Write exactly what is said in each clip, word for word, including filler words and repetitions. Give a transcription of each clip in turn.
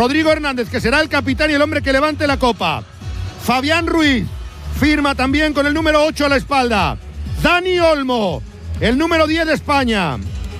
Rodrigo Hernández, que será el capitán y el hombre que levante la copa. Fabián Ruiz firma también con el número ocho a la espalda. Dani Olmo, el número diez de España.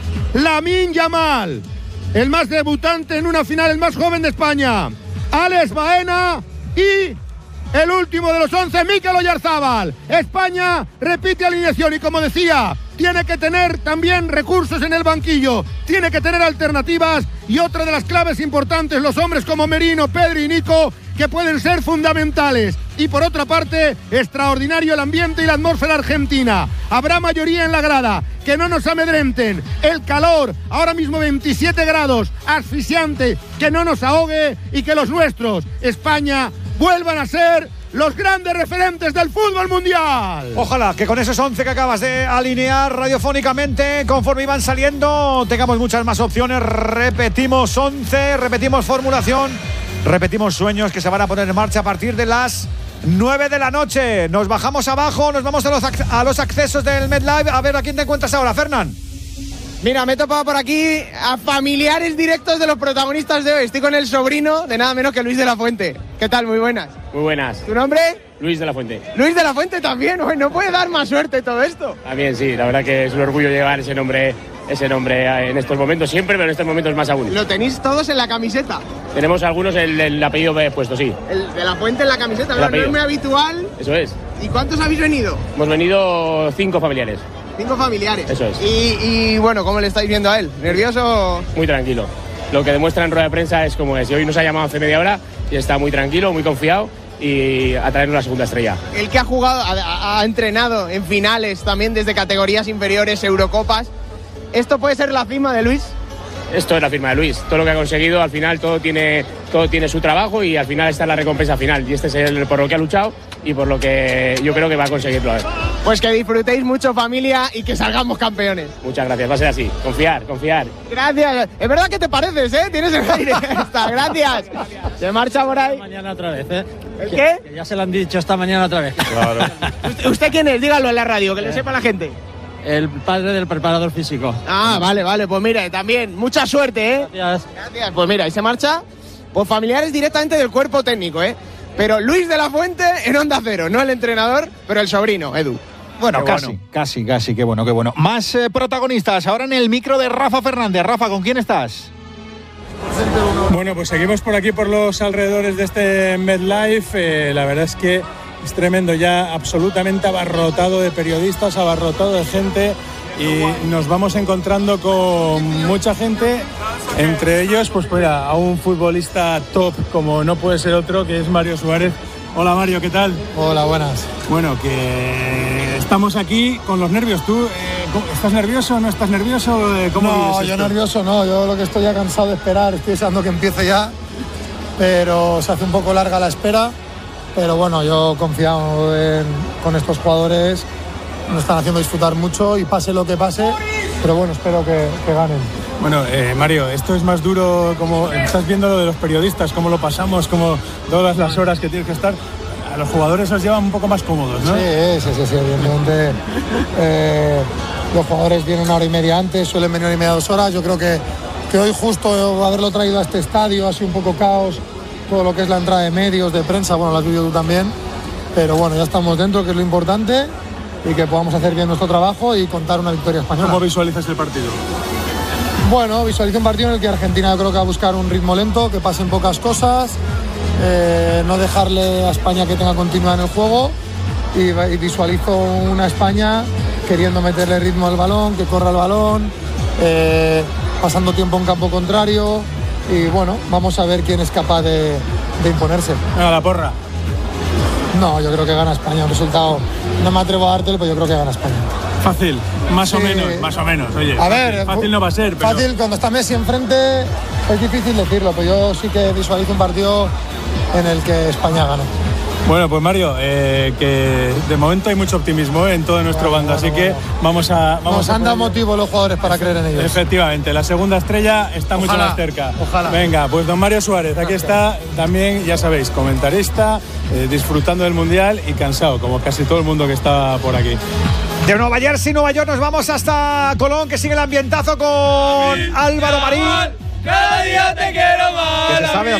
Lamine Yamal, el más debutante en una final, el más joven de España. Alex Baena y el último de los once, Mikel Oyarzábal. España repite alineación y, como decía, tiene que tener también recursos en el banquillo, tiene que tener alternativas, y otra de las claves importantes, los hombres como Merino, Pedri y Nico, que pueden ser fundamentales. Y por otra parte, extraordinario el ambiente y la atmósfera argentina. Habrá mayoría en la grada, que no nos amedrenten. El calor, ahora mismo veintisiete grados, asfixiante, que no nos ahogue y que los nuestros, España, vuelvan a ser los grandes referentes del fútbol mundial. Ojalá que con esos once que acabas de alinear radiofónicamente, conforme iban saliendo, tengamos muchas más opciones. Repetimos once, repetimos formulación, repetimos sueños que se van a poner en marcha a partir de las nueve de la noche. Nos bajamos abajo, nos vamos a los, a los accesos del MetLife. A ver, ¿a quién te encuentras ahora, Fernán? Mira, me he topado por aquí a familiares directos de los protagonistas de hoy. Estoy con el sobrino de nada menos que Luis de la Fuente. ¿Qué tal? Muy buenas. Muy buenas. ¿Tu nombre? Luis de la Fuente. Luis de la Fuente también. Uy, no puede dar más suerte todo esto. También sí, la verdad que es un orgullo llevar ese nombre, ese nombre en estos momentos siempre, pero en estos momentos más aún. ¿Lo tenéis todos en la camiseta? Tenemos algunos el, el apellido puesto, sí. El de la Fuente en la camiseta, no es muy habitual. Eso es. ¿Y cuántos habéis venido? Hemos venido cinco familiares. Cinco familiares. Eso es. Y, y bueno, ¿cómo le estáis viendo a él? ¿Nervioso? Muy tranquilo. Lo que demuestra en rueda de prensa es como es. Y hoy nos ha llamado hace media hora y está muy tranquilo, muy confiado y a traernos la segunda estrella. El que ha jugado, ha, ha entrenado en finales también desde categorías inferiores, Eurocopas. ¿Esto puede ser la cima de Luis? Esto es la firma de Luis. Todo lo que ha conseguido, al final todo tiene, todo tiene su trabajo y al final está la recompensa final. Y este es el por lo que ha luchado y por lo que yo creo que va a conseguirlo. Pues que disfrutéis mucho, familia, y que salgamos campeones. Muchas gracias, va a ser así. Confiar, confiar. Gracias. Es verdad que te pareces, ¿eh? Tienes el aire. Está. Gracias. Se marcha por ahí. Mañana otra vez, ¿eh? ¿El qué? Que ya se lo han dicho esta mañana otra vez. Claro. ¿Usted, ¿Usted quién es? Dígalo en la radio, que eh. le sepa la gente. El padre del preparador físico. Ah, vale, vale. Pues mira, también mucha suerte, ¿eh? Gracias. Gracias. Pues mira, y se marcha. Pues familiares directamente del cuerpo técnico, ¿eh? Pero Luis de la Fuente en Onda Cero, no el entrenador, pero el sobrino, Edu. Bueno, qué casi, bueno. casi, casi, qué bueno, qué bueno. Más eh, protagonistas, ahora en el micro de Rafa Fernández. Rafa, ¿con quién estás? Bueno, pues seguimos por aquí, por los alrededores de este MetLife. Eh, la verdad es que es tremendo, ya absolutamente abarrotado de periodistas, abarrotado de gente, y nos vamos encontrando con mucha gente, entre ellos, pues mira, a un futbolista top como no puede ser otro, que es Mario Suárez. Hola Mario, ¿qué tal? Hola, buenas. Bueno, que estamos aquí con los nervios. ¿Tú eh, estás nervioso o no estás nervioso? ¿Cómo no, vives yo esto? nervioso no, yo lo que estoy ya cansado de esperar, estoy deseando que empiece ya, pero se hace un poco larga la espera, pero bueno, yo confiado en, con estos jugadores, nos están haciendo disfrutar mucho y pase lo que pase, pero bueno, espero que, que ganen. Bueno, eh, Mario, esto es más duro, como estás viendo lo de los periodistas, cómo lo pasamos, como todas las horas que tienes que estar. A los jugadores os llevan un poco más cómodos, ¿no? Sí, sí, sí, sí, evidentemente. Eh, los jugadores vienen una hora y media antes, suelen venir una y media, dos horas. Yo creo que, que hoy justo haberlo traído a este estadio ha sido un poco caos, todo lo que es la entrada de medios, de prensa, bueno, la has vivido tú también. Pero bueno, ya estamos dentro, que es lo importante, y que podamos hacer bien nuestro trabajo y contar una victoria española. ¿Cómo visualizas el partido? Bueno, visualizo un partido en el que Argentina yo creo que va a buscar un ritmo lento, que pasen pocas cosas, eh, no dejarle a España que tenga continuidad en el juego, y, y visualizo una España queriendo meterle ritmo al balón, que corra el balón, eh, pasando tiempo en campo contrario, y bueno, vamos a ver quién es capaz de, de imponerse. A la porra. No, yo creo que gana España, un resultado, no me atrevo a dártelo, pero yo creo que gana España. Fácil, más Sí. o menos, más o menos, oye. A ver, fácil, fácil no va a ser, pero... Fácil, cuando está Messi enfrente es difícil decirlo, pero yo sí que visualizo un partido en el que España gana. Bueno, pues Mario, eh, que de momento hay mucho optimismo eh, en todo nuestro Bueno, bando, bueno, así que bueno. vamos a... Vamos Nos a han dado por ello. motivo los jugadores para creer en ellos. Efectivamente, la segunda estrella está mucho Ojalá, más cerca. ojalá. Venga, pues don Mario Suárez, aquí está también, ya sabéis, comentarista, eh, disfrutando del Mundial y cansado, como casi todo el mundo que está por aquí. De Nueva Jersey, Nueva York, nos vamos hasta Colón, que sigue el ambientazo con Álvaro Marín. Cada día te quiero más. Que se sabe